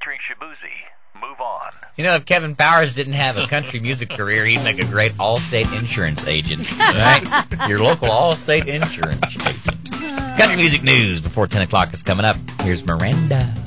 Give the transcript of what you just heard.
featuring Shabuzi. Move on. You know, if Kevin Powers didn't have a country music career, he'd make a great Allstate insurance agent. Right? Your local Allstate insurance agent. Country music news before 10 o'clock is coming up. Here's Miranda.